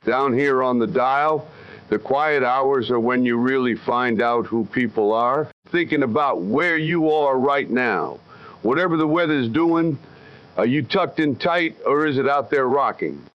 Down here on the dial, the quiet hours are when you really find out who people are. Thinking about where you are right now. Whatever the weather's doing, are you tucked in tight or is it out there rocking?